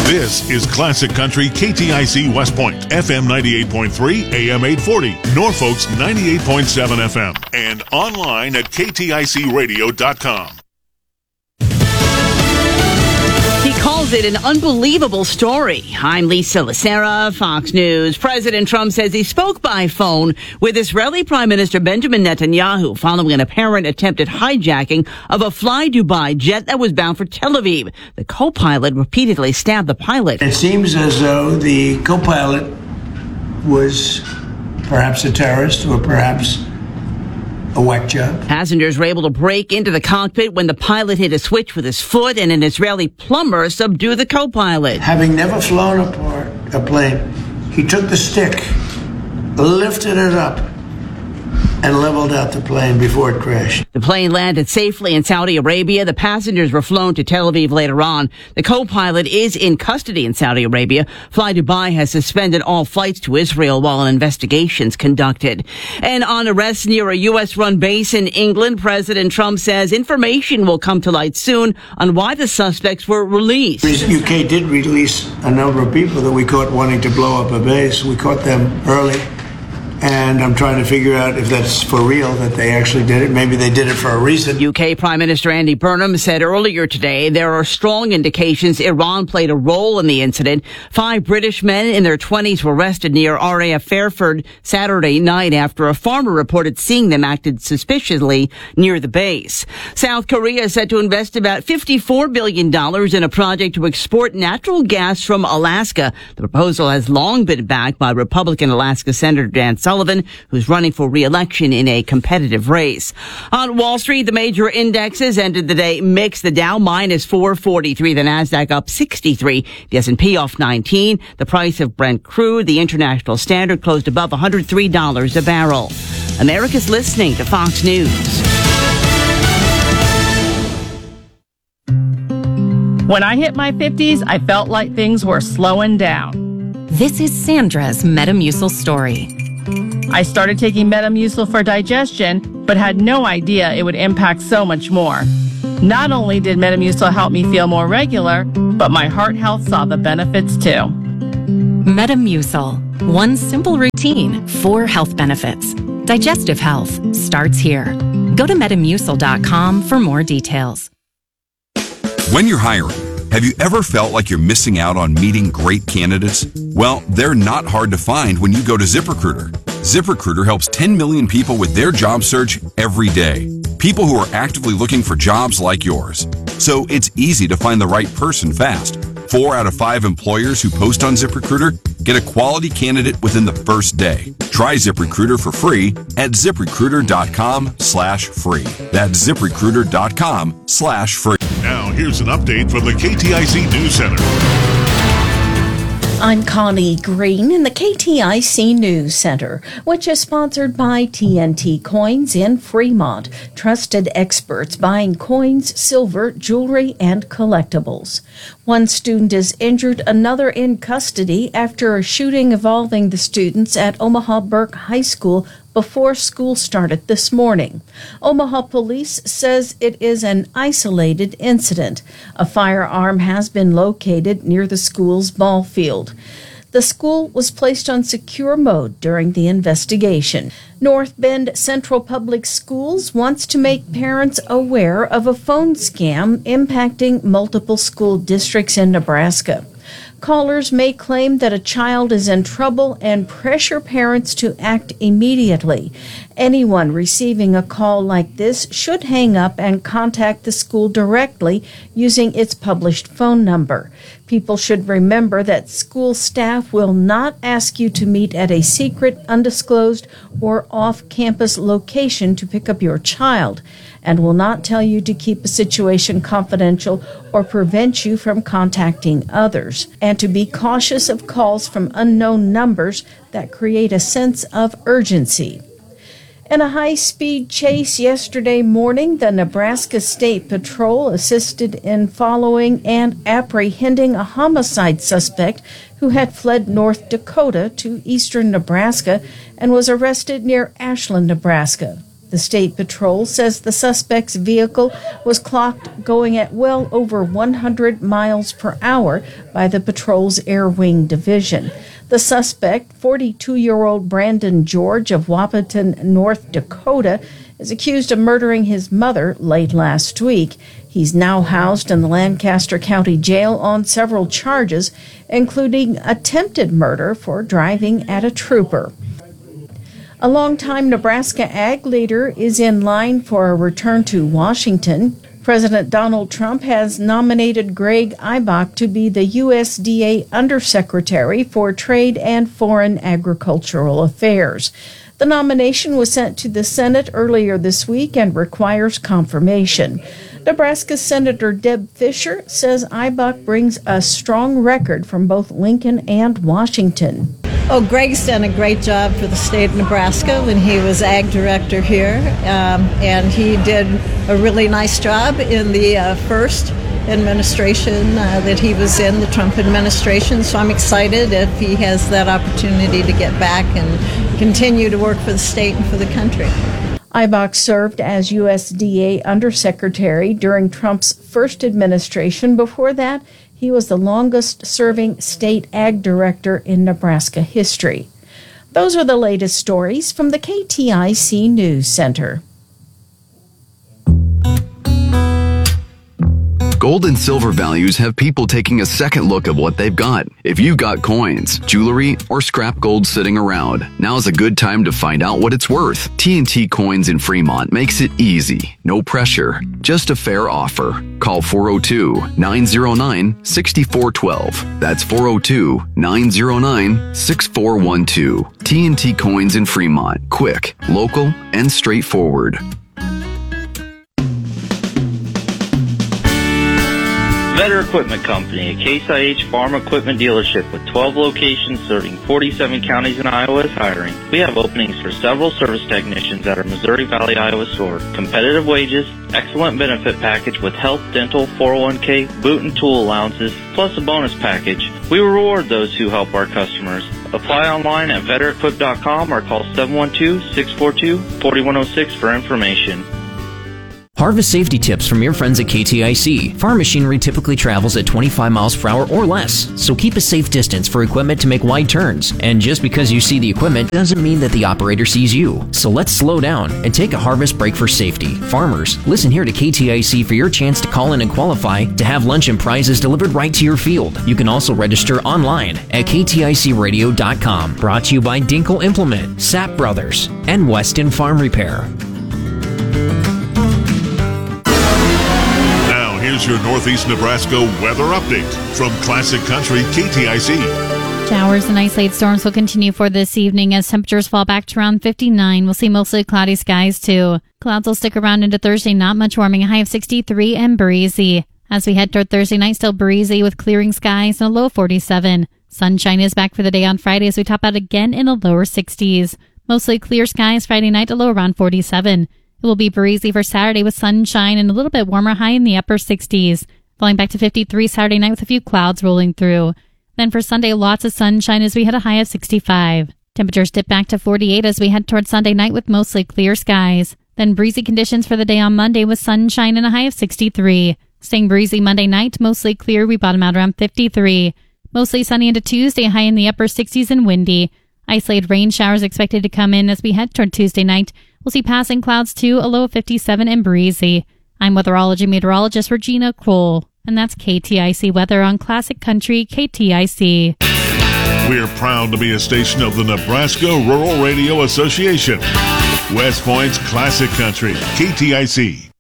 This is Classic Country KTIC West Point, FM 98.3, AM 840, Norfolk's 98.7 FM, and online at kticradio.com. He calls it an unbelievable story. I'm Lisa Lacera, Fox News. President Trump says he spoke by phone with Israeli Prime Minister Benjamin Netanyahu following an apparent attempted hijacking of a Fly Dubai jet that was bound for Tel Aviv. The co-pilot repeatedly stabbed the pilot. It seems as though the co-pilot was perhaps a terrorist or perhaps a whack job. Passengers were able to break into the cockpit when the pilot hit a switch with his foot and an Israeli plumber subdued the co-pilot. Having never flown a plane, he took the stick, lifted it up, and leveled out the plane before it crashed. The plane landed safely in Saudi Arabia. The passengers were flown to Tel Aviv later on. The co-pilot is in custody in Saudi Arabia. Fly Dubai has suspended all flights to Israel while an investigation is conducted. And on arrests near a U.S.-run base in England, President Trump says information will come to light soon on why the suspects were released. The UK did release a number of people that we caught wanting to blow up a base. We caught them early. And I'm trying to figure out if that's for real, that they actually did it. Maybe they did it for a reason. UK Prime Minister Andy Burnham said earlier today there are strong indications Iran played a role in the incident. 5 British men in their 20s were arrested near RAF Fairford Saturday night after a farmer reported seeing them acted suspiciously near the base. South Korea is set to invest about $54 billion in a project to export natural gas from Alaska. The proposal has long been backed by Republican Alaska Senator Dan Sullivan, who's running for re-election in a competitive race. On Wall Street, the major indexes ended the day mixed. The Dow minus 443, the Nasdaq up 63, the S&P off 19. The price of Brent crude, the international standard, closed above $103 a barrel. America's listening to Fox News. When I hit my 50s, I felt like things were slowing down. This is Sandra's Metamucil story. I started taking Metamucil for digestion, but had no idea it would impact so much more. Not only did Metamucil help me feel more regular, but my heart health saw the benefits too. Metamucil. One simple routine, 4 health benefits. Digestive health starts here. Go to Metamucil.com for more details. When you're hiring, have you ever felt like you're missing out on meeting great candidates? Well, they're not hard to find when you go to ZipRecruiter. ZipRecruiter helps 10 million people with their job search every day. People who are actively looking for jobs like yours. So it's easy to find the right person fast. 4 out of 5 employers who post on ZipRecruiter get a quality candidate within the first day. Try ZipRecruiter for free at ZipRecruiter.com/free. That's ZipRecruiter.com/free. Now, here's an update from the KTIC News Center. I'm Connie Green in the KTIC News Center, which is sponsored by TNT Coins in Fremont, trusted experts buying coins, silver, jewelry, and collectibles. One student is injured, another in custody after a shooting involving the students at Omaha Burke High School before school started this morning. Omaha Police says it is an isolated incident. A firearm has been located near the school's ball field. The school was placed on secure mode during the investigation. North Bend Central Public Schools wants to make parents aware of a phone scam impacting multiple school districts in Nebraska. Callers may claim that a child is in trouble and pressure parents to act immediately. Anyone receiving a call like this should hang up and contact the school directly using its published phone number. People should remember that school staff will not ask you to meet at a secret, undisclosed, or off-campus location to pick up your child, and will not tell you to keep a situation confidential or prevent you from contacting others, and to be cautious of calls from unknown numbers that create a sense of urgency. In a high-speed chase yesterday morning, the Nebraska State Patrol assisted in following and apprehending a homicide suspect who had fled North Dakota to eastern Nebraska and was arrested near Ashland, Nebraska. The State Patrol says the suspect's vehicle was clocked going at well over 100 miles per hour by the patrol's Air Wing Division. The suspect, 42-year-old Brandon George of Wahpeton, North Dakota, is accused of murdering his mother late last week. He's now housed in the Lancaster County Jail on several charges, including attempted murder for driving at a trooper. A longtime Nebraska ag leader is in line for a return to Washington. President Donald Trump has nominated Greg Ibach to be the USDA Undersecretary for Trade and Foreign Agricultural Affairs. The nomination was sent to the Senate earlier this week and requires confirmation. Nebraska Senator Deb Fischer says Ibach brings a strong record from both Lincoln and Washington. Oh, Greg's done a great job for the state of Nebraska when he was ag director here, and he did a really nice job in the first administration that he was in, the Trump administration. So I'm excited if he has that opportunity to get back and continue to work for the state and for the country. Ibach served as USDA Undersecretary during Trump's first administration. Before that, he was the longest-serving state ag director in Nebraska history. Those are the latest stories from the KTIC News Center. Gold and silver values have people taking a second look at what they've got. If you've got coins, jewelry, or scrap gold sitting around, now's a good time to find out what it's worth. TNT Coins in Fremont makes it easy. No pressure. Just a fair offer. Call 402-909-6412. That's 402-909-6412. TNT Coins in Fremont. Quick, local, and straightforward. Vetter Equipment Company, a Case IH farm equipment dealership with 12 locations serving 47 counties in Iowa, is hiring. We have openings for several service technicians at our Missouri Valley, Iowa store. Competitive wages, excellent benefit package with health, dental, 401k, boot and tool allowances, plus a bonus package. We reward those who help our customers. Apply online at vetterequip.com or call 712-642-4106 for information. Harvest safety tips from your friends at KTIC. Farm machinery typically travels at 25 miles per hour or less, so keep a safe distance for equipment to make wide turns. And just because you see the equipment doesn't mean that the operator sees you. So let's slow down and take a harvest break for safety. Farmers, listen here to KTIC for your chance to call in and qualify to have lunch and prizes delivered right to your field. You can also register online at kticradio.com. Brought to you by Dinkle Implement, Sapp Brothers, and Weston Farm Repair. Here's your Northeast Nebraska weather update from Classic Country KTIC. Showers and isolated storms will continue for this evening as temperatures fall back to around 59. We'll see mostly cloudy skies too. Clouds will stick around into Thursday, not much warming, a high of 63 and breezy. As we head toward Thursday night, still breezy with clearing skies and a low of 47. Sunshine is back for the day on Friday as we top out again in the lower 60s. Mostly clear skies Friday night, a low around 47. It will be breezy for Saturday with sunshine and a little bit warmer, high in the upper 60s. Falling back to 53 Saturday night with a few clouds rolling through. Then for Sunday, lots of sunshine as we hit a high of 65. Temperatures dip back to 48 as we head toward Sunday night with mostly clear skies. Then breezy conditions for the day on Monday with sunshine and a high of 63. Staying breezy Monday night, mostly clear, we bottom out around 53. Mostly sunny into Tuesday, high in the upper 60s and windy. Isolated rain showers expected to come in as we head toward Tuesday night. We'll see passing clouds too, a low of 57 and breezy. I'm weatherology meteorologist Regina Kroll, and that's KTIC weather on Classic Country KTIC. We're proud to be a station of the Nebraska Rural Radio Association. West Point's Classic Country KTIC.